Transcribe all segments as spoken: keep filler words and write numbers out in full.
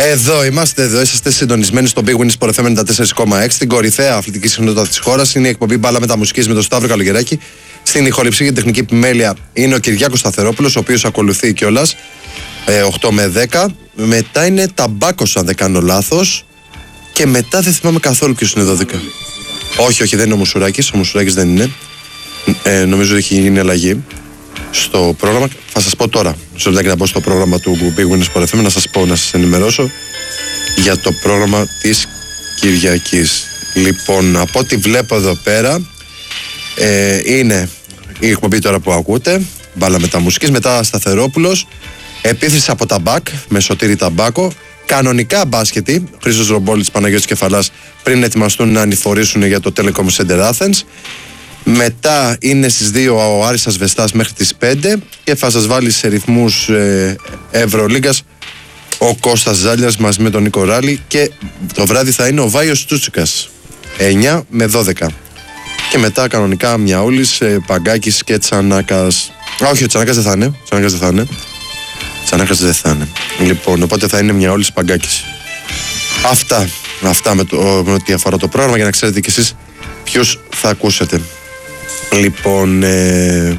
Εδώ είμαστε, εδώ είσαστε συντονισμένοι στο Big Win Sport εφ εμ ενενήντα τέσσερα κόμμα έξι, την κορυφαία αθλητική συχνότητα της χώρας. Είναι η εκπομπή Μπάλα Μεταμουσικής με τον Σταύρο Καλογεράκη. Στην ηχοληψία και τεχνική επιμέλεια είναι ο Κυριάκος Σταθερόπουλος, ο οποίος ακολουθεί κιόλας ε, οκτώ με δέκα. Μετά είναι Ταμπάκος, αν δεν κάνω λάθος. Και μετά δεν θυμάμαι καθόλου ποιος είναι δώδεκα. Όχι, όχι, δεν είναι ο Μουσουράκης. Ο Μουσουράκης δεν είναι. Ε, νομίζω ότι έχει γίνει αλλαγή στο πρόγραμμα. Θα σας πω τώρα. Σε λεπτάκι να μπω στο πρόγραμμα του Big Win Sport εφ εμ, να σας πω, να σας ενημερώσω για το πρόγραμμα της Κυριακής. Λοιπόν, από ό,τι βλέπω εδώ πέρα, ε, είναι η εκπομπή τώρα που ακούτε, Μπάλα Μεταμουσικής, μετά Σταθερόπουλος, επίθεση από Ταμπάκ με Σωτήρη Ταμπάκο, κανονικά μπάσκετη, Χρήστος Ρομπόλης, Παναγιώτης Κεφαλάς, πριν ετοιμαστούν να ανηφορήσουν για το Telecom Center Athens. Μετά είναι στις δύο ο Άρης Ασβεστάς μέχρι τις πέντε και θα σας βάλει σε ρυθμούς ε, Ευρωλίγκας ο Κώστας Ζάλιας μαζί με τον Νίκο Ράλη, και το βράδυ θα είναι ο Βάιος Τσούτσικας εννιά με δώδεκα. Και μετά κανονικά Μιαούλης, ε, Παγκάκης και Τσανάκας. Α, όχι, ο Τσανάκας δεν θα είναι. Τσανάκας δεν θα είναι. Τσανάκας δεν θα είναι. Λοιπόν, οπότε θα είναι Μιαούλης, Παγκάκης. Αυτά. Αυτά με, το, με ό,τι αφορά το πρόγραμμα, για να ξέρετε κι εσείς ποιους θα ακούσετε. Λοιπόν, ε...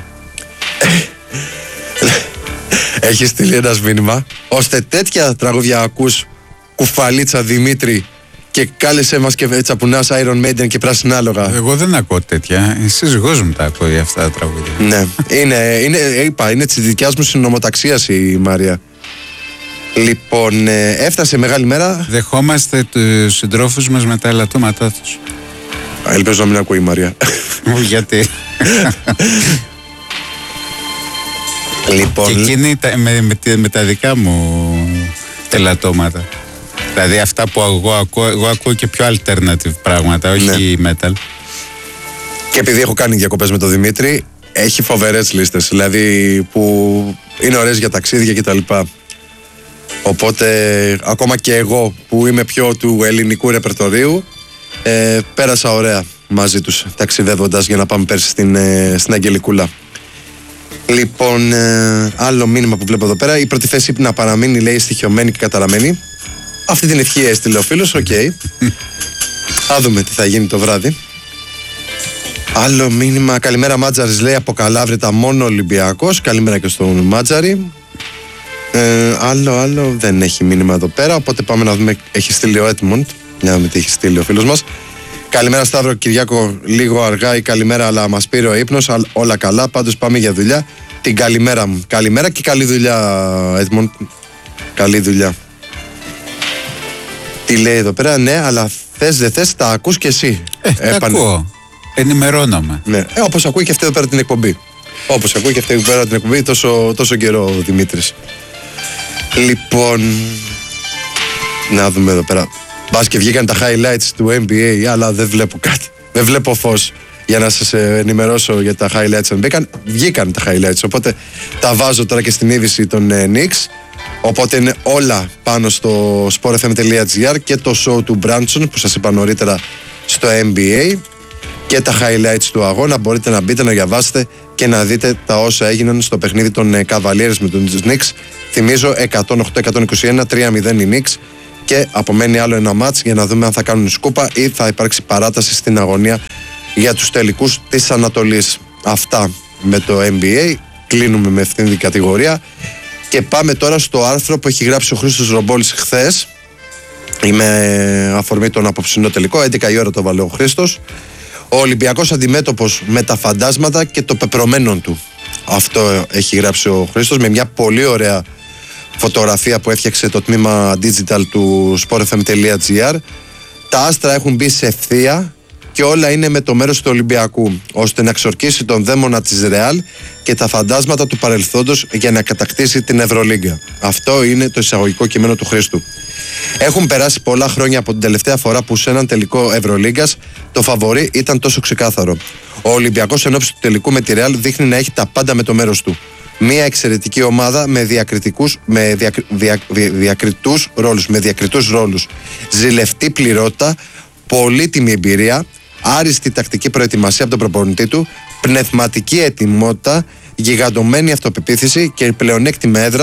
έχει στείλει ένας μήνυμα, ώστε τέτοια τραγούδια ακούς, κουφαλίτσα Δημήτρη, και κάλεσε μας και τσαπουνάς Iron Maiden και πράσινα άλογα. Εγώ δεν ακούω τέτοια. Η σύζυγός μου τα ακούει αυτά τα τραγούδια. Ναι, είναι, είναι, είπα, είναι της δικιάς μου συνομοταξίας η Μάρια. Λοιπόν, ε, έφτασε μεγάλη μέρα. Δεχόμαστε τους συντρόφους μας με τα ελαττώματά τους. Ελπίζω να μην ακούει η Μάρια. Γιατί? Λοιπόν, και εκείνη με, με, με τα δικά μου ελαττώματα. Δηλαδή αυτά που εγώ ακούω, εγώ ακούω και πιο alternative πράγματα, όχι ναι. metal. Και επειδή έχω κάνει διακοπές με τον Δημήτρη, έχει φοβερές λίστες, δηλαδή που είναι ωραίες για ταξίδια κτλ. Οπότε ακόμα και εγώ που είμαι πιο του ελληνικού ρεπερτορίου, ε, πέρασα ωραία μαζί τους ταξιδεύοντας για να πάμε πέρσι στην, ε, στην Αγγελικούλα. Λοιπόν, ε, άλλο μήνυμα που βλέπω εδώ πέρα, η πρώτη θέση να παραμείνει, λέει, στοιχειωμένη και καταραμένη. Αυτή την ευχή έστειλε ο φίλος, οκ. Okay. Θα δούμε τι θα γίνει το βράδυ. Άλλο μήνυμα, καλημέρα Μάτζαρης, λέει, από Καλάβρητα μόνο Ολυμπιακός. Καλημέρα και στον Μάτζαρη. Ε, άλλο, άλλο δεν έχει μήνυμα εδώ πέρα, οπότε πάμε να δούμε. Έχει στείλει ο Έτμοντ. Για να δούμε τι έχει στείλει ο φίλος μας. Καλημέρα Σταύρο, Κυριάκο, λίγο αργά η καλημέρα, αλλά μας πήρε ο ύπνος. Όλα καλά, πάντως πάμε για δουλειά. Την καλημέρα μου. Καλημέρα και καλή δουλειά, Έτμοντ. Καλή δουλειά. Τι λέει εδώ πέρα, ναι, αλλά θες δεν θες, τα ακούς και εσύ. Ε, Έπανε. Τα ακούω. Ενημερώνομαι. Ναι, ε, όπως ακούει και αυτή εδώ πέρα την εκπομπή. Όπως ακούει και αυτή εδώ πέρα την εκπομπή τόσο, τόσο καιρό ο Δημήτρης. Λοιπόν, να δούμε εδώ πέρα. Μπας και βγήκαν τα highlights του N B A, αλλά δεν βλέπω κάτι. Δεν βλέπω φως για να σας ενημερώσω για τα highlights. Μπήκαν, βγήκαν τα highlights, οπότε τα βάζω τώρα και στην είδηση των uh, Knicks. Οπότε είναι όλα πάνω στο sport f m τελεία g r και το show του Branson που σας είπα νωρίτερα στο N B A και τα highlights του αγώνα. Μπορείτε να μπείτε να διαβάσετε και να δείτε τα όσα έγιναν στο παιχνίδι των Cavaliers με τον Knicks. Θυμίζω εκατόν οκτώ εκατόν είκοσι ένα, τρία μηδέν οι Knicks, και απομένει άλλο ένα μάτς για να δούμε αν θα κάνουν σκούπα ή θα υπάρξει παράταση στην αγωνία για τους τελικούς της Ανατολής. Αυτά με το N B A. Κλείνουμε με αυτήν την κατηγορία και πάμε τώρα στο άρθρο που έχει γράψει ο Χρήστος Ρομπόλης χθες. Με αφορμή τον απόψινό τελικό, έντεκα η ώρα το βάλε ο Χρήστος. Ο Ολυμπιακός αντιμέτωπος με τα φαντάσματα και το πεπρωμένο του. Αυτό έχει γράψει ο Χρήστος με μια πολύ ωραία φωτογραφία που έφτιαξε το τμήμα digital του sport f m τελεία g r. Τα άστρα έχουν μπει σε ευθεία και όλα είναι με το μέρος του Ολυμπιακού, ώστε να ξορκίσει τον δαίμονα της Ρεάλ και τα φαντάσματα του παρελθόντος για να κατακτήσει την Ευρωλίγκα. Αυτό είναι το εισαγωγικό κείμενο του Χρήστου. Έχουν περάσει πολλά χρόνια από την τελευταία φορά που σε έναν τελικό Ευρωλίγκας το φαβορί ήταν τόσο ξεκάθαρο. Ο Ολυμπιακός ενόψει του τελικού με τη Ρεάλ δείχνει να έχει τα πάντα με το μέρος του. Μια εξαιρετική ομάδα με διακριτικούς, με δια, δια, δια, διακριτούς ρόλους, με διακριτούς ρόλους. Ζηλευτή πληρότητα, πολύτιμη εμπειρία, άριστη τακτική προετοιμασία από τον προπονητή του, πνευματική ετοιμότητα, γιγαντωμένη αυτοπεποίθηση και πλεονέκτημα έδρας,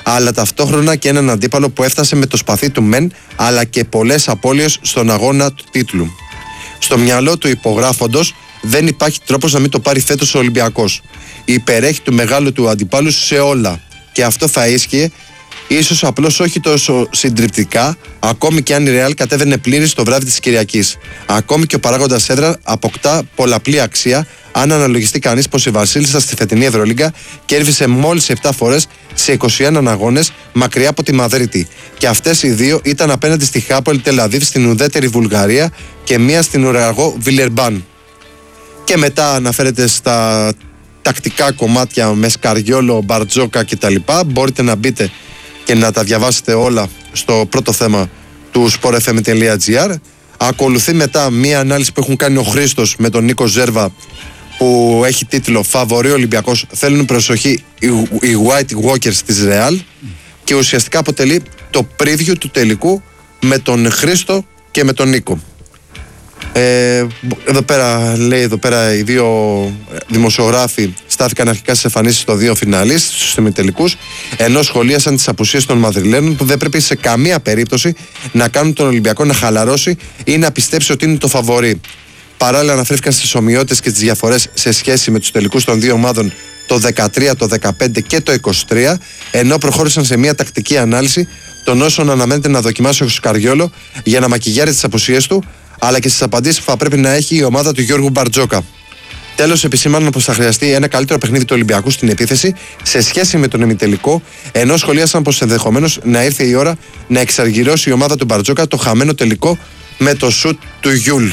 αλλά ταυτόχρονα και έναν αντίπαλο που έφτασε με το σπαθί του μεν, αλλά και πολλές απώλειες στον αγώνα του τίτλου. Στο μυαλό του υπογράφοντος δεν υπάρχει τρόπος να μην το πάρει φέτος ο Ολυμπιακός. Υπερέχει του μεγάλου του αντιπάλου σε όλα. Και αυτό θα ίσχυε, ίσως απλώς όχι τόσο συντριπτικά, ακόμη και αν η Real κατέβαινε πλήρης το βράδυ της Κυριακής. Ακόμη και ο παράγοντας έδρα αποκτά πολλαπλή αξία, αν αναλογιστεί κανείς πως η Βασίλισσα στη φετινή Ευρωλίγκα κέρδισε μόλις επτά φορές σε είκοσι ένα αγώνες μακριά από τη Μαδρίτη. Και αυτές οι δύο ήταν απέναντι στη Χάπολ Τελαβίβ στην ουδέτερη Βουλγαρία και μία στην ουραγό Βιλερμπάν. Και μετά αναφέρεται στα τακτικά κομμάτια με Σκαριόλο, Μπαρτζόκα κτλ. Μπορείτε να μπείτε και να τα διαβάσετε όλα στο πρώτο θέμα του σπορ εφ εμ τελεία τζι άρ. Ακολουθεί μετά μία ανάλυση που έχουν κάνει ο Χρήστος με τον Νίκο Ζέρβα, που έχει τίτλο «Φαβορί Ολυμπιακός, θέλουν προσοχή οι White Walkers της Real», και ουσιαστικά αποτελεί το preview του τελικού με τον Χρήστο και με τον Νίκο. Ε, εδώ πέρα λέει, εδώ πέρα οι δύο δημοσιογράφοι στάθηκαν αρχικά στις εμφανίσεις των δύο φιναλίστ στους ημιτελικούς, ενώ σχολίασαν τις απουσίες των Μαδριλένων που δεν πρέπει σε καμία περίπτωση να κάνουν τον Ολυμπιακό να χαλαρώσει ή να πιστέψει ότι είναι το φαβορί. Παράλληλα αναφέρθηκαν στις ομοιότητες και τις διαφορές σε σχέση με τους τελικούς των δύο ομάδων το δεκατρία, το δεκαπέντε και το είκοσι τρία, ενώ προχώρησαν σε μια τακτική ανάλυση των όσων αναμένεται να δοκιμάσει ο Σκαριόλο για να μακιγιάρει τις απουσίες του, αλλά και στις απαντήσεις που θα πρέπει να έχει η ομάδα του Γιώργου Μπαρτζόκα. Τέλος, επισήμαναν πως θα χρειαστεί ένα καλύτερο παιχνίδι του Ολυμπιακού στην επίθεση σε σχέση με τον ημιτελικό, ενώ σχολίασαν πως ενδεχομένως να ήρθε η ώρα να εξαργυρώσει η ομάδα του Μπαρτζόκα το χαμένο τελικό με το σουτ του Γιούλ.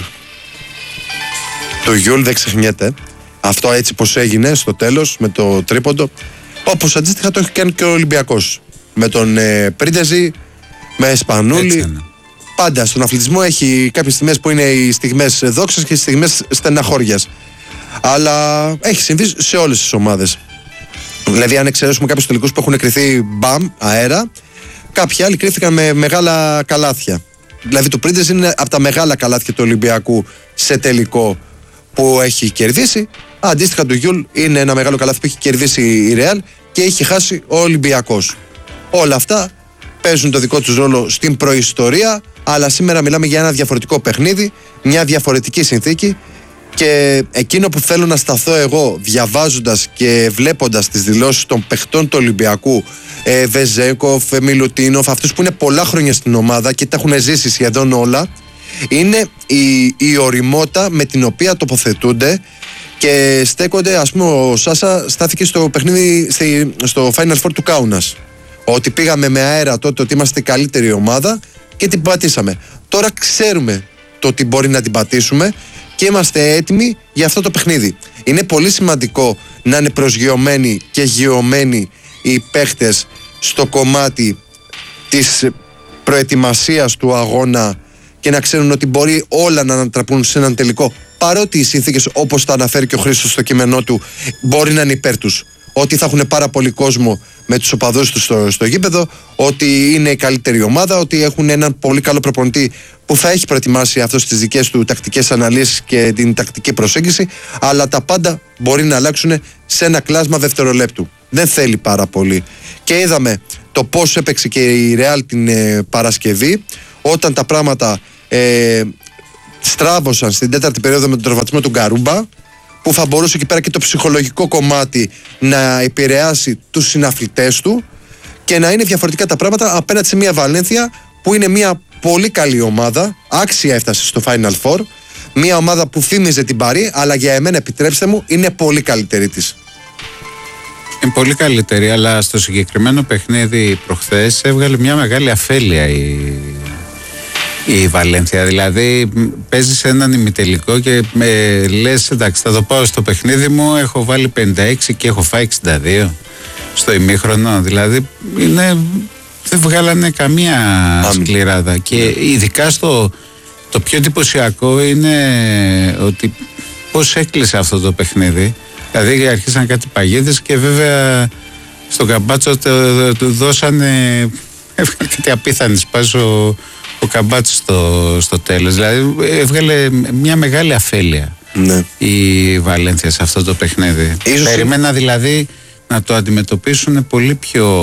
Το Γιούλ δεν ξεχνιέται. Αυτό έτσι πως έγινε στο τέλος με το τρίποντο, όπως αντίστοιχα το έχει κάνει και ο Ολυμπιακός. Με τον ε, Πρίντεζη, με Σπανούλη. Πάντα στον αθλητισμό έχει κάποιες στιγμές που είναι οι στιγμές δόξας και οι στιγμές στεναχώριας. Αλλά έχει συμβεί σε όλες τις ομάδες. Δηλαδή, αν εξαιρέσουμε κάποιους τελικούς που έχουν κρυθεί μπαμ, αέρα, κάποιοι άλλοι κρύφθηκαν με μεγάλα καλάθια. Δηλαδή, το Πρίντεζη είναι από τα μεγάλα καλάθια του Ολυμπιακού σε τελικό που έχει κερδίσει. Αντίστοιχα, του Γιούλ είναι ένα μεγάλο καλάθι που έχει κερδίσει η Ρεάλ και έχει χάσει ο Ολυμπιακός. Όλα αυτά παίζουν το δικό τους ρόλο στην προϊστορία, αλλά σήμερα μιλάμε για ένα διαφορετικό παιχνίδι, μια διαφορετική συνθήκη, και εκείνο που θέλω να σταθώ εγώ διαβάζοντας και βλέποντας τις δηλώσεις των παιχτών του Ολυμπιακού, ε, Βεζέκοφ, Μιλουτίνοφ, αυτούς που είναι πολλά χρόνια στην ομάδα και τα έχουν ζήσει σχεδόν όλα, είναι η, η ωριμότητα με την οποία τοποθετούνται και στέκονται. Ας πούμε, ο Σάσα στάθηκε στο παιχνίδι, στη, στο Final Four του Κάουνας, ότι πήγαμε με αέρα τότε ότι είμαστε η καλύτερη ομάδα και την πατήσαμε. Τώρα ξέρουμε το ότι μπορεί να την πατήσουμε και είμαστε έτοιμοι για αυτό το παιχνίδι. Είναι πολύ σημαντικό να είναι προσγειωμένοι και γειωμένοι οι παίχτες στο κομμάτι της προετοιμασίας του αγώνα και να ξέρουν ότι μπορεί όλα να ανατραπούν σε έναν τελικό, παρότι οι συνθήκες, όπως τα αναφέρει και ο Χρήστος στο κείμενό του, μπορεί να είναι υπέρ τους. Ότι θα έχουν πάρα πολύ κόσμο με τους οπαδούς τους στο, στο γήπεδο, ότι είναι η καλύτερη ομάδα, ότι έχουν έναν πολύ καλό προπονητή που θα έχει προετοιμάσει αυτό στις δικές του τακτικές αναλύσεις και την τακτική προσέγγιση, αλλά τα πάντα μπορεί να αλλάξουν σε ένα κλάσμα δευτερολέπτου. Δεν θέλει πάρα πολύ. Και είδαμε το πώς έπαιξε και η Real την ε, Παρασκευή, όταν τα πράγματα ε, στράβωσαν στην τέταρτη περίοδο με τον τραυματισμό του Γκαρούμπα, που θα μπορούσε εκεί πέρα και το ψυχολογικό κομμάτι να επηρεάσει τους συναθλητές του και να είναι διαφορετικά τα πράγματα απέναντι σε μια Βαλένθια που είναι μια πολύ καλή ομάδα, άξια έφτασε στο Final Four, μια ομάδα που θύμιζε την Παρί, αλλά για εμένα, επιτρέψτε μου, είναι πολύ καλύτερη της. Είναι πολύ καλύτερη, αλλά στο συγκεκριμένο παιχνίδι προχθές έβγαλε μια μεγάλη αφέλεια η, η Βαλένθια. Δηλαδή παίζει σε έναν ημιτελικό και με λες, εντάξει, θα το πάω στο παιχνίδι μου, έχω βάλει πενήντα έξι και έχω φάει εξήντα δύο στο ημίχρονο. Δηλαδή είναι, δεν βγάλανε καμία σκληράδα. Και ειδικά στο το πιο εντυπωσιακό είναι ότι πώς έκλεισε αυτό το παιχνίδι. Δηλαδή αρχίσαν κάτι παγίδες και βέβαια στον Καμπάτσο του δώσανε κάτι απίθανη σπάση ο, ο Καμπάτσο στο, στο τέλος. Δηλαδή έβγαλε μια μεγάλη αφέλεια, ναι, η Βαλένθια σε αυτό το παιχνίδι. Ίσως... Περίμενα δηλαδή να το αντιμετωπίσουν πολύ πιο,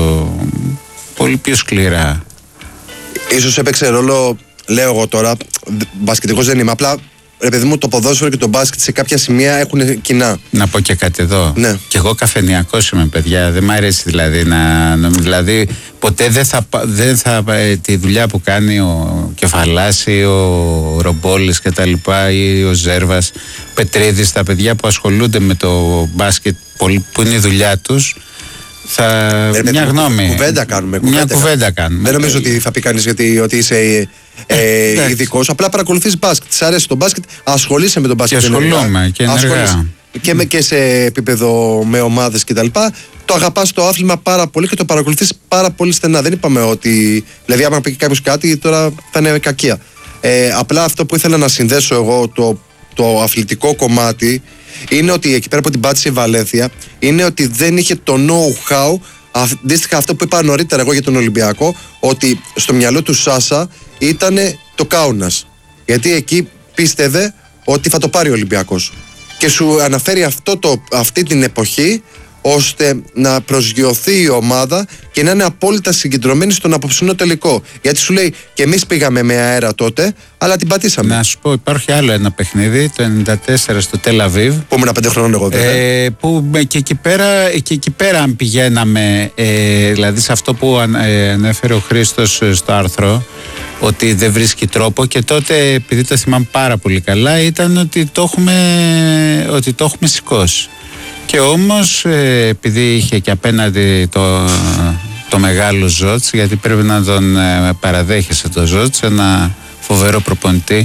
πολύ πιο σκληρά. Ίσως έπαιξε ρόλο, λέω εγώ τώρα, μπασκετικός δεν είμαι, απλά ρε παιδί μου, το ποδόσφαιρο και το μπάσκετ σε κάποια σημεία έχουν κοινά. Να πω και κάτι εδώ. Ναι. Κι εγώ καφενειακός είμαι, παιδιά. Δεν μ' αρέσει δηλαδή να. να δηλαδή, ποτέ δεν θα, δεν θα. Τη δουλειά που κάνει ο Κεφαλάς ή ο Ρομπόλης και τα λοιπά, ή ο Ζέρβας, Πετρίδης, τα παιδιά που ασχολούνται με το μπάσκετ, που είναι η δουλειά τους. Θα... Ε, μια γνώμη. Κουβέντα κάνουμε. Κουβέντα μια κουβέντα κάνουμε. Δεν νομίζω ότι θα πει κανείς γιατί ότι είσαι ε, ειδικός. Απλά παρακολουθείς μπάσκετ. Της αρέσει το μπάσκετ, ασχολείσαι με τον μπάσκετ. Και ασχολούμαι και ενεργά. Και, με, και σε επίπεδο με ομάδες κτλ. Το αγαπάς το άθλημα πάρα πολύ και το παρακολουθείς πάρα πολύ στενά. Δεν είπαμε ότι. Δηλαδή, άμα πει κάποιος κάτι, τώρα θα είναι κακία. Ε, απλά αυτό που ήθελα να συνδέσω εγώ, το, το αθλητικό κομμάτι, είναι ότι εκεί πέρα που την πάτησε η Βαλένθια, είναι ότι δεν είχε το know-how, αντίστοιχα αυτό που είπα νωρίτερα εγώ για τον Ολυμπιακό, ότι στο μυαλό του Σάσα ήταν το Κάουνας. Γιατί εκεί πίστευε ότι θα το πάρει ο Ολυμπιακός. Και σου αναφέρει αυτό το, αυτή την εποχή, ώστε να προσγειωθεί η ομάδα και να είναι απόλυτα συγκεντρωμένη στον απόψινό τελικό. Γιατί σου λέει, και εμείς πήγαμε με αέρα τότε, αλλά την πατήσαμε. Να σου πω, υπάρχει άλλο ένα παιχνίδι, το ενενήντα τέσσερα στο Τελ Αβίβ. Που ήμουν πέντε χρόνων εγώ βέβαια. Ε, που και εκεί πέρα, και εκεί πέρα αν πηγαίναμε, ε, δηλαδή σε αυτό που αν, ε, ανέφερε ο Χρήστος στο άρθρο, ότι δεν βρίσκει τρόπο, και τότε, επειδή το θυμάμαι πάρα πολύ καλά, ήταν ότι το έχουμε, ότι το έχουμε σηκώσει. Και όμως, ε, επειδή είχε και απέναντι το, το μεγάλο Ζότς, γιατί πρέπει να τον ε, παραδέχεσαι το Ζότς, ένα φοβερό προπονητή,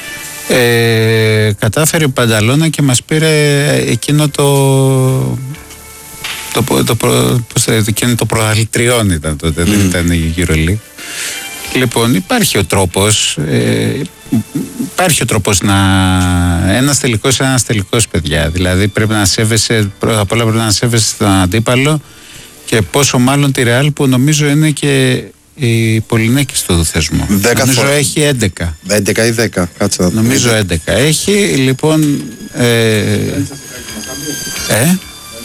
ε, κατάφερε η Πανταλώνα και μας πήρε εκείνο το το, το, το, πώς, εκείνο το προαλτριόν ήταν τότε, mm. δεν ήταν η EuroLeague. Λοιπόν, υπάρχει ο τρόπος, ε, υπάρχει ο τρόπος να. Ένας τελικός είναι ένας τελικός, παιδιά. Δηλαδή πρέπει να σέβεσαι, πρώτα απ' όλα πρέπει να σέβεσαι τον αντίπαλο, και πόσο μάλλον τη Ρεάλ, που νομίζω είναι και η Πολυνέκης του θεσμού. Νομίζω φορ... έχει έντεκα. έντεκα ή δέκα, κάτσε να δω. Νομίζω έντεκα. Έχει, λοιπόν. Ε, ε?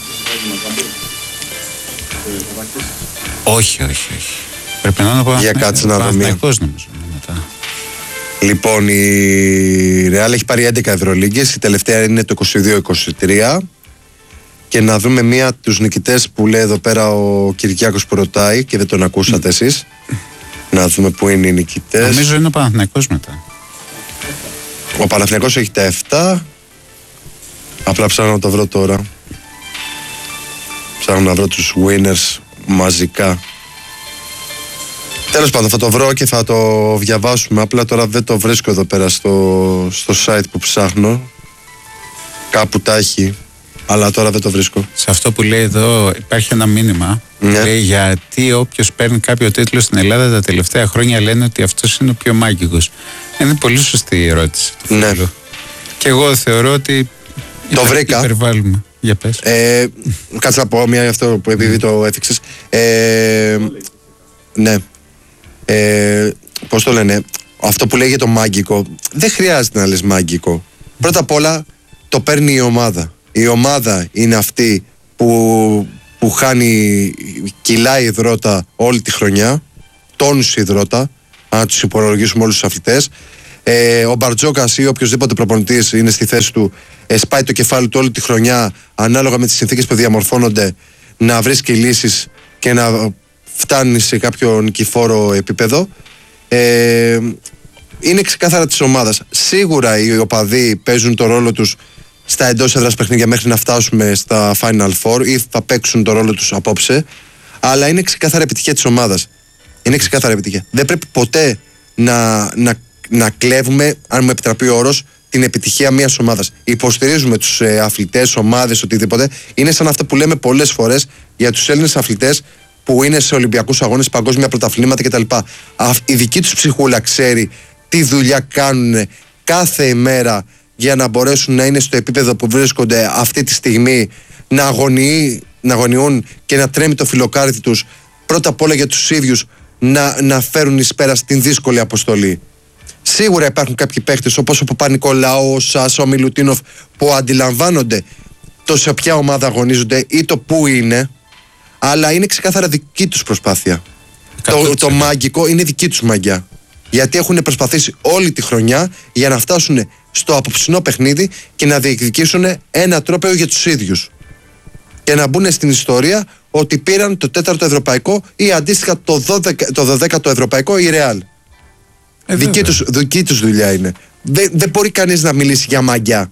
όχι, όχι, όχι. Πρέπει να είναι ο για κάτσε να δω μία. Μετά. Λοιπόν, η Ρεάλ έχει πάρει έντεκα Ευρωλίγκες, η τελευταία είναι το είκοσι δύο είκοσι τρία. Και να δούμε μία τους νικητές που λέει εδώ πέρα ο Κυριάκος που ρωτάει και δεν τον ακούσατε εσείς. Να δούμε πού είναι οι νικητές. Νομίζω είναι ο Παναθηναϊκός μετά. Ο Παναθηναϊκός έχει τα επτά. Απλά ψάχνω να το βρω τώρα. Ψάχνω να βρω τους winners μαζικά. Τέλος πάντων, θα το βρω και θα το διαβάσουμε. Απλά τώρα δεν το βρίσκω εδώ πέρα στο, στο site που ψάχνω. Κάπου τα έχει, αλλά τώρα δεν το βρίσκω. Σε αυτό που λέει εδώ υπάρχει ένα μήνυμα. Ναι. Λέει, γιατί όποιος παίρνει κάποιο τίτλο στην Ελλάδα τα τελευταία χρόνια λένε ότι αυτός είναι ο πιο μάγικος. Είναι πολύ σωστή η ερώτηση. Ναι. Και εγώ θεωρώ ότι το βρήκα. Υπερβάλλουμε. Για πες. Ε, κάτσε να πω μια για αυτό που επειδή το έθιξες. Ε, ναι. Ε, πώς το λένε, αυτό που λέγεται το μάγκικο, δεν χρειάζεται να λες μάγκικο. Πρώτα απ' όλα το παίρνει η ομάδα. Η ομάδα είναι αυτή που, που χάνει κιλά υδρότα όλη τη χρονιά, τόνους υδρότα, αν τους υπολογίσουμε όλους τους αθλητές. Ε, ο Μπαρτζόκας ή οποιοδήποτε προπονητής είναι στη θέση του, ε, σπάει το κεφάλι του όλη τη χρονιά, ανάλογα με τις συνθήκες που διαμορφώνονται, να βρίσκει λύσεις και να φτάνει σε κάποιο νικηφόρο επίπεδο. Ε, είναι ξεκάθαρα της ομάδας. Σίγουρα οι οπαδοί παίζουν το ρόλο τους στα εντός έδρας παιχνίδια μέχρι να φτάσουμε στα Final Four, ή θα παίξουν το ρόλο τους απόψε, αλλά είναι ξεκάθαρα επιτυχία της ομάδας. Είναι ξεκάθαρα επιτυχία. Δεν πρέπει ποτέ να, να, να κλέβουμε, αν μου επιτραπεί ο όρος, την επιτυχία μιας ομάδας. Υποστηρίζουμε τους ε, αθλητές, ομάδες, οτιδήποτε. Είναι σαν αυτό που λέμε πολλές φορές για τους Έλληνες αθλητές που είναι σε Ολυμπιακούς αγώνες, παγκόσμια πρωταθλήματα κτλ. Η δική τους ψυχούλα ξέρει τι δουλειά κάνουν κάθε ημέρα για να μπορέσουν να είναι στο επίπεδο που βρίσκονται αυτή τη στιγμή, να, αγωνιεί, να αγωνιούν και να τρέμει το φιλοκάρδι τους, πρώτα απ' όλα για τους ίδιους, να, να φέρουν εις πέρα στην δύσκολη αποστολή. Σίγουρα υπάρχουν κάποιοι παίχτες όπως ο Παπα-Νικολάου, ο Σάσα, ο Μιλουτίνοφ, που αντιλαμβάνονται το σε ποια ομάδα αγωνίζονται ή το πού είναι, αλλά είναι ξεκάθαρα δική τους προσπάθεια. Το, το μαγικό είναι δική τους μαγιά. Γιατί έχουν προσπαθήσει όλη τη χρονιά για να φτάσουν στο απόψινό παιχνίδι και να διεκδικήσουν ένα τρόπαιο για τους ίδιους. Και να μπουν στην ιστορία ότι πήραν το τέταρτο ευρωπαϊκό ή αντίστοιχα το, δώδεκα, το δωδέκατο ευρωπαϊκό η Ρεάλ. Ε, δική, τους, δική τους δουλειά είναι. Δεν, δεν μπορεί κανείς να μιλήσει για μαγιά.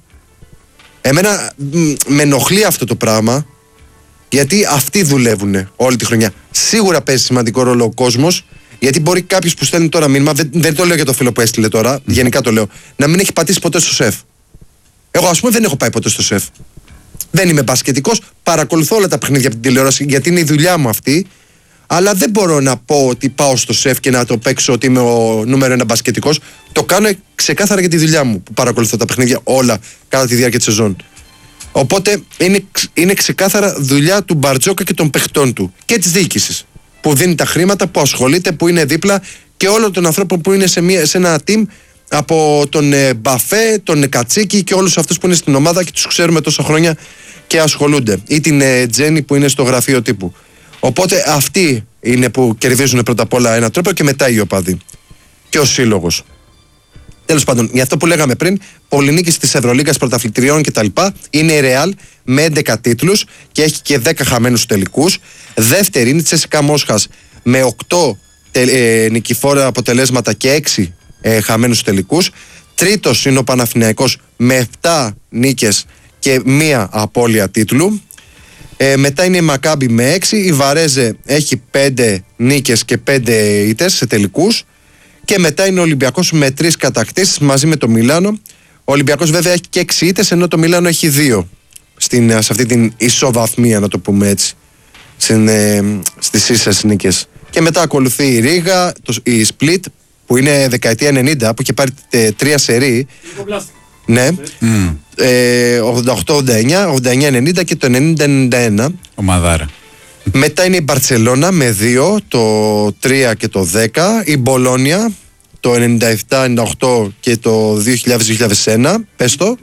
Εμένα μ, με ενοχλεί αυτό το πράγμα, γιατί αυτοί δουλεύουν όλη τη χρονιά. Σίγουρα παίζει σημαντικό ρόλο ο κόσμος, γιατί μπορεί κάποιος που στέλνει τώρα μήνυμα, δεν, δεν το λέω για το φίλο που έστειλε τώρα, mm. γενικά το λέω, να μην έχει πατήσει ποτέ στο σεφ. Εγώ, ας πούμε, δεν έχω πάει ποτέ στο σεφ. Δεν είμαι μπασκετικός, παρακολουθώ όλα τα παιχνίδια από την τηλεόραση, γιατί είναι η δουλειά μου αυτή. Αλλά δεν μπορώ να πω ότι πάω στο σεφ και να το παίξω ότι είμαι ο νούμερο ένα μπασκετικός. Το κάνω ξεκάθαρα για τη δουλειά μου, που παρακολουθώ τα παιχνίδια όλα κατά τη διάρκεια της σεζόν. Οπότε είναι, είναι ξεκάθαρα δουλειά του Μπαρτζόκα και των παιχτών του και της διοίκησης, που δίνει τα χρήματα, που ασχολείται, που είναι δίπλα, και όλων των ανθρώπων που είναι σε, μια, σε ένα team, από τον ε, Μπαφέ, τον Κατσίκη και όλους αυτούς που είναι στην ομάδα και τους ξέρουμε τόσα χρόνια και ασχολούνται. Ή την ε, Τζέννη που είναι στο γραφείο τύπου. Οπότε αυτοί είναι που κερδίζουν πρώτα απ' όλα ένα τρόπο και μετά οι οπαδοί. Και ο σύλλογος. Τέλος πάντων, για αυτό που λέγαμε πριν, πολυνίκηση της Ευρωλίγκας, πρωταθλητριών κτλ. Είναι η Ρεάλ με έντεκα τίτλους και έχει και δέκα χαμένους τελικούς. Δεύτερη είναι η Τσέσικα Μόσχας με οκτώ ε, νικηφόρα αποτελέσματα και έξι ε, χαμένους τελικούς. Τρίτος είναι ο Παναθηναϊκός με επτά νίκες και μία απώλεια τίτλου. Ε, μετά είναι η Μακάμπι με έξι. Η Βαρέζε έχει πέντε νίκες και πέντε ήττες σε τελικούς. Και μετά είναι ο Ολυμπιακός με τρεις κατακτήσεις μαζί με το Μιλάνο. Ο Ολυμπιακός βέβαια έχει και έξι ήττες, ενώ το Μιλάνο έχει δύο στην, σε αυτή την ισοβαθμία, να το πούμε έτσι, στην, ε, στις ίσες νίκες. Και μετά ακολουθεί η Ρίγα, το, η Split που είναι δεκαετία ενενήντα, που είχε πάρει ε, τρία σερί. Ναι, mm. ε, ογδόντα οκτώ ογδόντα εννιά, ογδόντα εννιά ενενήντα και το ενενήντα ενενήντα ένα. Ομαδάρα. Μετά είναι η Μπαρτσελώνα με δύο, το τρία και το δέκα. Η Μπολόνια το ενενήντα επτά ενενήντα οκτώ και το δύο χιλιάδες δύο χιλιάδες ένα. Πες το.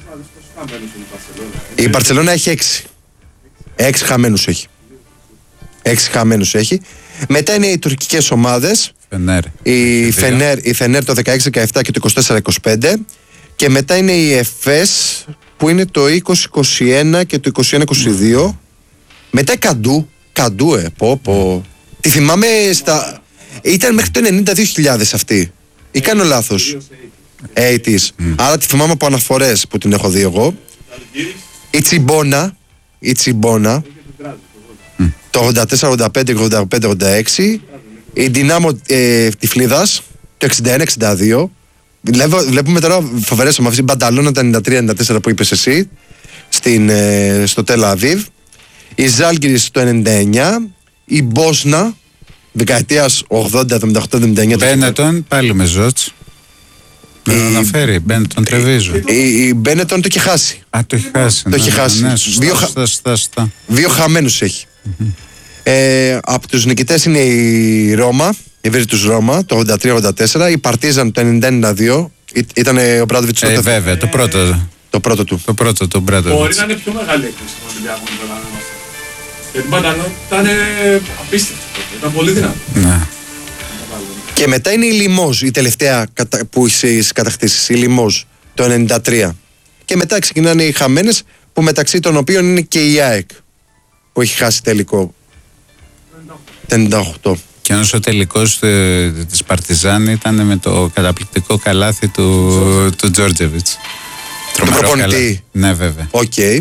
Η Μπαρτσελώνα έχει έξι. Έξι χαμένους έχει. Έξι χαμένους έχει. Μετά είναι οι τουρκικές ομάδες. Φενέρ. Η Φενέρ, η Φενέρ το δεκαέξι δεκαεπτά και το είκοσι τέσσερα είκοσι πέντε. Και μετά είναι η Εφές που είναι το είκοσι είκοσι ένα και το είκοσι ένα είκοσι δύο. Μετά η Καντού. Καντού, ε, πω, πω. Τη θυμάμαι στα. Ήταν μέχρι το ενενήντα δύο χιλιάδες αυτή. Ή κάνω λάθος. ογδόντα. Mm. Άρα τη θυμάμαι από αναφορές που την έχω δει εγώ. Η Τσιμπόνα. Η Τσιμπόνα. Mm. Το ογδόντα τέσσερα ογδόντα πέντε ογδόντα πέντε ογδόντα έξι. Η Ντινάμο ε, Τυφλίδας. Το εξήντα ένα εξήντα δύο. Βλέπουμε τώρα φοβερές ομάδες. Η Μπανταλώνα το ενενήντα τρία ενενήντα τέσσερα που είπες εσύ. Στην, ε, στο Τελ Αβίβ. Η Ζάλγκιρις το ενενήντα εννιά. Η Μπόσνα δεκαετίας ογδόντα εβδομήντα οκτώ εβδομήντα εννιά. Μπένετον πάλι με Ζότς. Να το αναφέρει. Μπένετον Τρεβίζου. Η Μπένετον το έχει χάσει. Α, το έχει χάσει. Το έχει χάσει. Δύο, σωστά, σωστά, σωστά. δύο χαμένους έχει. Mm-hmm. Ε, από τους νικητές είναι η Ρώμα, η Βίρτους Ρώμα το ογδόντα τρία ογδόντα τέσσερα. Η Παρτίζαν το ενενήντα ενενήντα δύο. Ήταν ο Μπράντοβιτς. Ε, βέβαια, το πρώτο. Το πρώτο του. Το πρώτο του Μπράντοβιτς. Μπορεί να είναι πιο μεγάλη έκπληξη στον Ολυμπιακό με τον Ανέμαστο. Γιατί η Μπανταλώνα ήταν απίστευτη. Ήταν πολύ δυνατή. Ναι. Και μετά είναι η Λιμόζ, η τελευταία που στις κατακτήσεις. Η Λιμόζ το ενενήντα τρία. Και μετά ξεκινάνε οι χαμένες, που μεταξύ των οποίων είναι και η ΑΕΚ που έχει χάσει τελικό. Το ενενήντα οκτώ. Και ενώ ο τελικός της Παρτιζάν ήταν με το καταπληκτικό καλάθι του, του Τζόρτζεβιτς. Το προπονητή. Ναι, βέβαια. Οκ. Okay.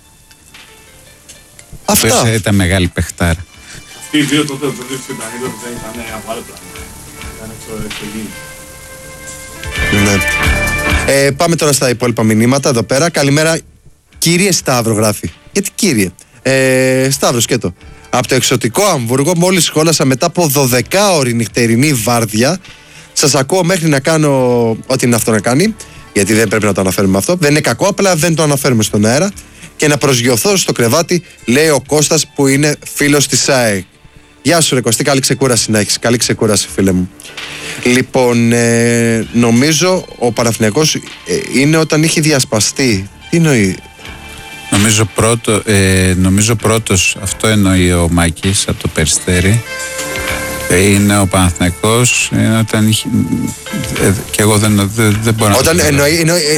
Αυτά. Ήταν μεγάλη παιχτάρα. Αυτοί οι δύο τότε, το δύο χιλιάδες πενήντα δεν ήταν από άλλο πράγμα. Ήταν εξωγήινοι. Ναι. Ε, πάμε τώρα στα υπόλοιπα μηνύματα εδώ πέρα. Καλημέρα, κύριε Σταύρο, γράφει. Γιατί κύριε. Ε, Σταύρο, σκέτο. Από το εξωτικό Αμβούργο, μόλις σχόλασα μετά από δωδεκάωρη νυχτερινή βάρδια. Σας ακούω μέχρι να κάνω ό,τι είναι αυτό να κάνει. Γιατί δεν πρέπει να το αναφέρουμε αυτό. Δεν είναι κακό, απλά δεν το αναφέρουμε στον αέρα. Και να προσγειωθώ στο κρεβάτι, λέει ο Κώστας που είναι φίλος της ΑΕΚ. Γεια σου ρε Κωστή, καλή ξεκούραση να έχεις. Καλή ξεκούραση φίλε μου. Λοιπόν, ε, νομίζω ο Παναθηναϊκός ε, είναι όταν είχε διασπαστεί. Τι εννοεί? Νομίζω, πρώτο, ε, νομίζω πρώτος, αυτό εννοεί ο Μάκης από το Περιστέρι, είναι ο Παναθηναϊκός, είναι όταν είχε, ε, και εγώ δεν, δεν, δεν μπορώ όταν να εννοεί, εννοεί ε,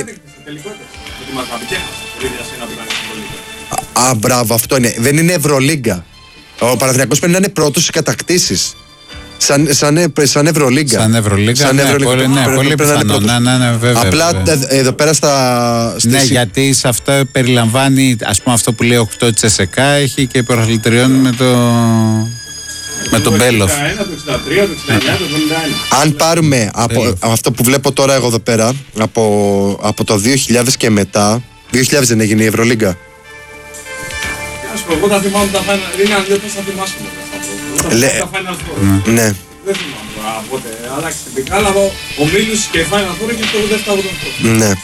α, μπράβο, αυτό είναι. Δεν είναι Ευρωλίγκα. Ο Παναθηναϊκός πρέπει να είναι πρώτος στις κατακτήσεις. Σαν, σαν, σαν Ευρωλίγκα. Σαν Ευρωλίγκα, σαν ναι, Ευρωλίγκα. Πολύ, ναι, πρέπει, πολύ πρέπει πιθανό. Ναι, ναι, ναι, βέβαια. Απλά βέβαια. εδώ πέρα στα... Ναι, στις... γιατί σε αυτό περιλαμβάνει, ας πούμε, αυτό που λέει οκτώ της ΕΣΕΚΑ, έχει και πρωταθλητριών με το... με τον Μπέλοφ. Το εξήντα τρία, το εξήντα εννιά, το εβδομήντα ένα. Αν πάρουμε από αυτό που βλέπω τώρα εγώ εδώ πέρα, από, από το δύο χιλιάδες και μετά, δύο χιλιάδες δεν έγινε η Ευρωλίγκα. Εγώ τα θυμάμαι τα Final, είναι αν δεν πώς θα θυμάσαι τα Final Four. Ναι. Δεν θυμάμαι πότε άλλαξε την πικά, αλλά ο Μίλους και η Final Four έχει το δεύτερο Final Four. Ναι.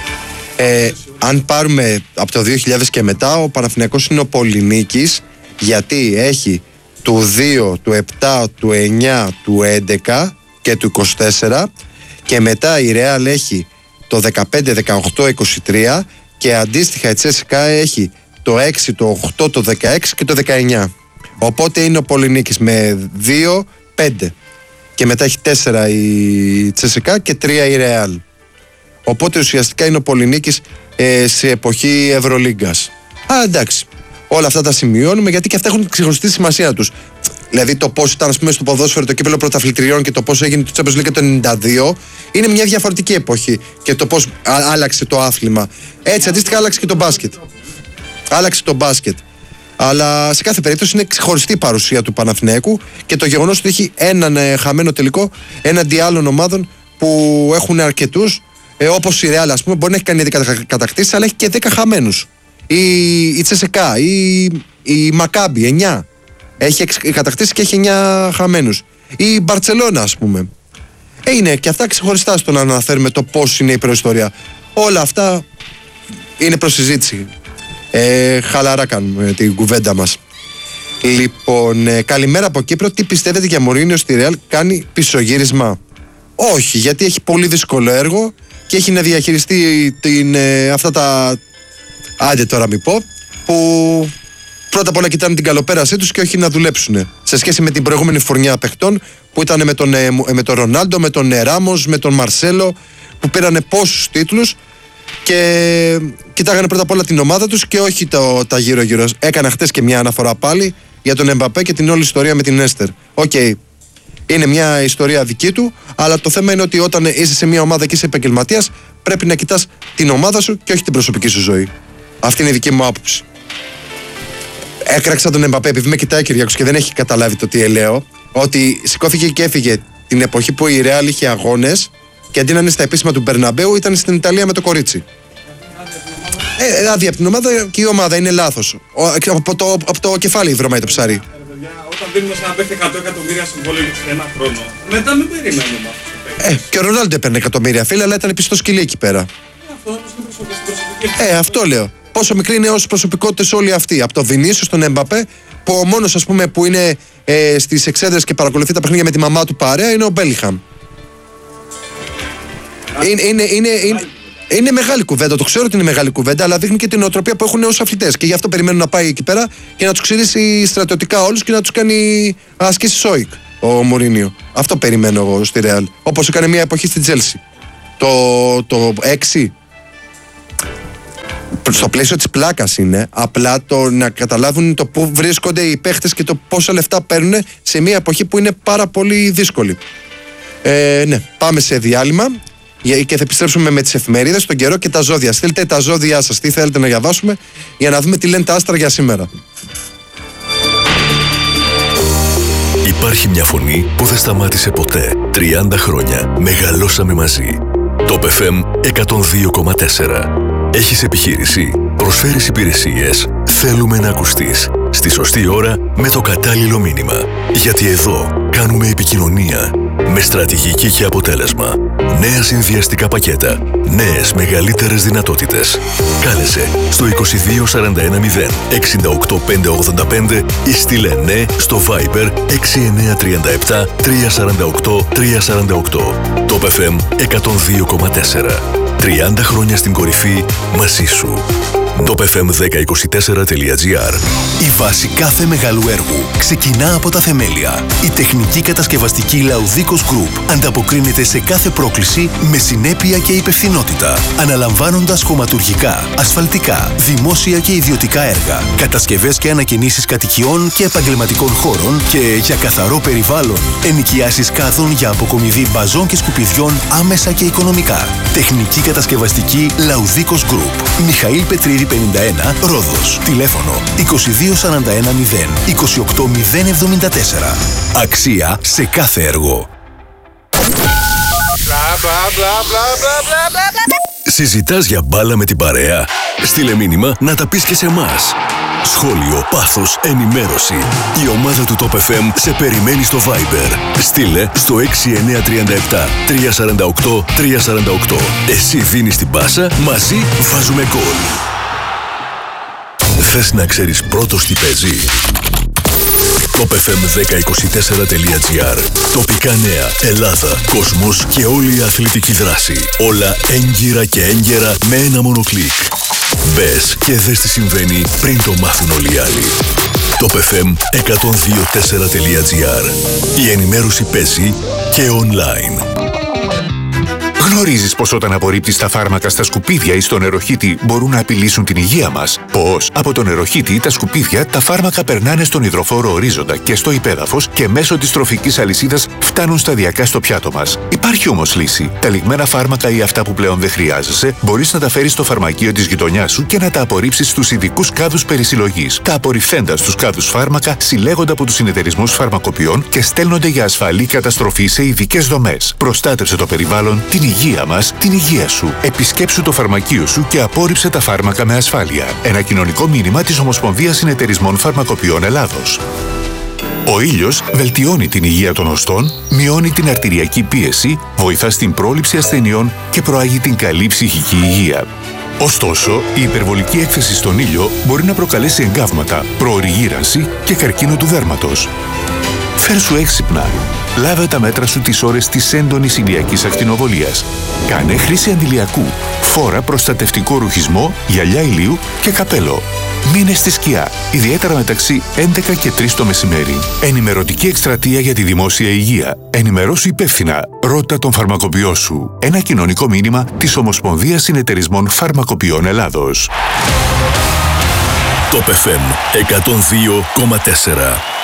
Ε, αν πάρουμε από το δύο χιλιάδες και μετά, ο Παναθηναϊκός είναι ο Πολυνίκης, γιατί έχει του δύο, του επτά, του εννιά, του έντεκα και του είκοσι τέσσερα, και μετά η Real έχει το δεκαπέντε, δεκαοκτώ, είκοσι τρία, και αντίστοιχα η Τσέσικα έχει το έξι, το οκτώ, το δεκαέξι και το δεκαεννιά. Οπότε είναι ο Πολυνίκης με δύο, πέντε. Και μετά έχει τέσσερα η Τσέσικα και τρία η Real. Οπότε ουσιαστικά είναι ο Πολυνίκης ε, σε εποχή Ευρωλίγκας. Α, εντάξει. Όλα αυτά τα σημειώνουμε, γιατί και αυτά έχουν ξεχωριστή σημασία τους. Δηλαδή το πώς ήταν, ας πούμε, στο ποδόσφαιρο το κύπελλο πρωταθλητριών και το πώς έγινε το Champions League το ενενήντα δύο είναι μια διαφορετική εποχή, και το πώς άλλαξε το άθλημα. Έτσι αντίστοιχα άλλαξε και το μπάσκετ. Άλλαξε το μπάσκετ. Αλλά σε κάθε περίπτωση είναι ξεχωριστή η παρουσία του Παναθηναίκου, και το γεγονός ότι έχει έναν ε, χαμένο τελικό έναντι άλλων ομάδων που έχουν αρκετούς, ε, όπως η Real, ας πούμε, μπορεί να έχει κάνει δέκα κατακτήσεις, αλλά έχει και δέκα χαμένους. Η, η Τσεσεκά, η, η Μακάμπι, εννιά. Έχει κατακτήσει και έχει εννιά χαμένους. Η Μπαρτσελώνα, ας πούμε. Ε, είναι και αυτά ξεχωριστά στο να αναφέρουμε το πώς είναι η προϊστορία. Όλα αυτά είναι προς συζήτηση. Ε, χαλαρά κάνουμε την κουβέντα μας. Λοιπόν, ε, καλημέρα από Κύπρο. Τι πιστεύετε για Μωρίνιο στη Ρεάλ? Κάνει πισωγύρισμα? Όχι, γιατί έχει πολύ δύσκολο έργο και έχει να διαχειριστεί την, ε, αυτά τα... Άντε τώρα μη πω, που πρώτα απ' όλα κοιτάνε την καλοπέρασή τους και όχι να δουλέψουν. Σε σχέση με την προηγούμενη φουρνιά παιχτών που ήταν με τον, ε, με τον Ρονάλντο, με τον Ράμος, με τον Μαρσέλο, που πήρανε πόσους τίτλους και κοιτάγανε πρώτα απ' όλα την ομάδα τους και όχι το, τα γύρω-γύρω. Έκανα χτες και μια αναφορά πάλι για τον Εμπαπέ και την όλη ιστορία με την Έστερ. Οκ, okay. Είναι μια ιστορία δική του, αλλά το θέμα είναι ότι όταν είσαι σε μια ομάδα και είσαι επαγγελματίας, πρέπει να κοιτάς την ομάδα σου και όχι την προσωπική σου ζωή. Αυτή είναι η δική μου άποψη. Έκραξα τον Εμπαπέ επειδή με κοιτάει ο Κυριάκος και δεν έχει καταλάβει το τι λέω. Ότι σηκώθηκε και έφυγε την εποχή που η Ρεάλ είχε αγώνες και αντί να είναι στα επίσημα του Μπερναμπέου ήταν στην Ιταλία με το κορίτσι. Ε, άδεια από την ομάδα και η ομάδα είναι λάθος. Από το, από το κεφάλι βρωμάει το ψάρι. Όταν δίνουμε σε ένα παίχτη εκατό εκατομμύρια συμβόλαιο για ένα χρόνο, μετά μην περιμένουμε αυτό. Ε, και ο Ρονάλντο έπαιρνε εκατομμύρια φίλε, αλλά ήταν πιστό σκυλί εκεί πέρα. Αυτό όμως είναι προσωπική. Ε, αυτό λέω. Πόσο μικρή είναι ως προσωπικότητες όλοι αυτοί. Από το Βινίσιο στον Εμπαπέ, που ο μόνος, ας πούμε, που είναι ε, στις εξέδρες και παρακολουθεί τα παιχνίδια με τη μαμά του παρέα είναι ο Μπέλιχαμ. Είναι, είναι, είναι, είναι, είναι μεγάλη κουβέντα. Το ξέρω ότι είναι μεγάλη κουβέντα, αλλά δείχνει και την νοοτροπία που έχουν ως αθλητές. Και γι' αυτό περιμένουν να πάει εκεί πέρα και να τους ξηρίσει στρατιωτικά όλους και να τους κάνει ασκήσεις σόικ ο Μωρίνιο. Αυτό περιμένω εγώ στη Ρεάλ. Όπως έκανε μια εποχή στην Τσέλσι. Το, το έξι. Στο πλαίσιο της πλάκας είναι, απλά το να καταλάβουν το πού βρίσκονται οι παίχτες και το πόσα λεφτά παίρνουν σε μια εποχή που είναι πάρα πολύ δύσκολη. Ε, ναι, πάμε σε διάλειμμα και θα επιστρέψουμε με τις εφημερίδες, τον καιρό και τα ζώδια. Στείλτε τα ζώδια σας, τι θέλετε να διαβάσουμε, για να δούμε τι λένε τα άστρα για σήμερα. Υπάρχει μια φωνή που δεν σταμάτησε ποτέ. τριάντα χρόνια μεγαλώσαμε μαζί. Το εφ εμ εκατόν δύο κόμμα τέσσερα. Έχεις επιχείρηση, προσφέρεις υπηρεσίες, θέλουμε να ακουστείς. Στη σωστή ώρα με το κατάλληλο μήνυμα. Γιατί εδώ κάνουμε επικοινωνία με στρατηγική και αποτέλεσμα. Νέα συνδυαστικά πακέτα, νέες μεγαλύτερες δυνατότητες. Κάλεσε στο είκοσι δύο σαράντα ένα μηδέν εξήντα οκτώ πεντακόσια ογδόντα πέντε ή στείλε ναι στο Viber έξι εννιά τρία επτά τρία τέσσερα οκτώ τρία τέσσερα οκτώ. Το εφ εμ εκατόν δύο κόμμα τέσσερα. τριάντα χρόνια στην κορυφή μαζί σου. το πι εφ εμ δέκα είκοσι τέσσερα τελεία τζι άρ. Η βάση κάθε μεγάλου έργου ξεκινά από τα θεμέλια. Η τεχνική κατασκευαστική Λαουδίκος Group ανταποκρίνεται σε κάθε πρόκληση με συνέπεια και υπευθυνότητα, αναλαμβάνοντας χωματουργικά, ασφαλτικά, δημόσια και ιδιωτικά έργα, κατασκευές και ανακαινήσεις κατοικιών και επαγγελματικών χώρων και για καθαρό περιβάλλον, ενοικιάσεις κάδων για αποκομιδή μπαζών και σκουπιδιών άμεσα και οικονομικά. Τεχνική κατασκευαστική Λαουδίκος Group. Μιχαήλ Πετρίδη πενήντα ένα, Ρόδος. Τηλέφωνο είκοσι δύο σαράντα ένα μηδέν είκοσι οκτώ μηδέν εβδομήντα τέσσερα. Αξία σε κάθε έργο. Συζητάς για μπάλα με την παρέα? Στείλε μήνυμα να τα πεις και σε εμάς. Σχόλιο, πάθος, ενημέρωση. Η ομάδα του Top εφ εμ σε περιμένει στο Viber. Στείλε στο έξι εννιά τρία επτά τρία τέσσερα οκτώ τρία τέσσερα οκτώ. Εσύ δίνεις την πάσα, μαζί βάζουμε γκολ. Θες να ξέρεις πρώτος τι παίζει? το πι εφ εμ δέκα είκοσι τέσσερα τελεία τζι άρ. Τοπικά νέα, Ελλάδα, κόσμος και όλη η αθλητική δράση. Όλα έγκυρα και έγκαιρα με ένα μόνο κλικ. Μπες και δες τι συμβαίνει πριν το μάθουν όλοι οι άλλοι. το πι εφ εμ εκατόν δύο τέσσερα τελεία τζι άρ. Η ενημέρωση παίζει και online. Γνωρίζεις πως όταν απορρίπτεις τα φάρμακα στα σκουπίδια ή στο νεροχύτη μπορούν να απειλήσουν την υγεία μας? Πώς? Από το νεροχύτη ή τα σκουπίδια τα φάρμακα περνάνε στον υδροφόρο ορίζοντα και στο υπέδαφος και μέσω της τροφικής αλυσίδας φτάνουν σταδιακά στο πιάτο μας. Υπάρχει όμως λύση. Τα λιγμένα φάρμακα ή αυτά που πλέον δεν χρειάζεσαι μπορείς να τα φέρεις στο φαρμακείο της γειτονιάς σου και να τα απορρίψεις στους ειδικούς κάδους περισυλλογής. Τα απορριφθέντα στους κάδους φάρμακα συλλέγονται από τους συνεταιρισμούς φαρμακοποιών και στέλνονται για ασφαλή καταστροφή σε ειδικές δομές. Προστάτευσε το περιβάλλον, την υγεία μας, την υγεία σου. Επισκέψου το φαρμακείο σου και απόρριψε τα φάρμακα με ασφάλεια. Ένα κοινωνικό μήνυμα της Ομοσπονδίας Συνεταιρισμών Φαρμακοποιών Ελλάδος. Ο ήλιος βελτιώνει την υγεία των οστών, μειώνει την αρτηριακή πίεση, βοηθά στην πρόληψη ασθενειών και προάγει την καλή ψυχική υγεία. Ωστόσο, η υπερβολική έκθεση στον ήλιο μπορεί να προκαλέσει εγκάβματα, προοριγύρανση και καρκίνο του δέρματος. Φέρσου έξυπνα. Λάβε τα μέτρα σου τις ώρες της έντονης ηλιακής ακτινοβολίας. Κάνε χρήση αντιλιακού. Φόρα προστατευτικό ρουχισμό, γυαλιά ηλίου και καπέλο. Μείνε στη σκιά, ιδιαίτερα μεταξύ έντεκα και τρεις το μεσημέρι. Ενημερωτική εκστρατεία για τη δημόσια υγεία. Ενημερώσου υπεύθυνα. Ρώτα τον φαρμακοποιό σου. Ένα κοινωνικό μήνυμα της Ομοσπονδίας Συνεταιρισμών Φαρμακοποιών Ελλάδος. Top εφ εμ εκατόν δύο κόμμα τέσσερα.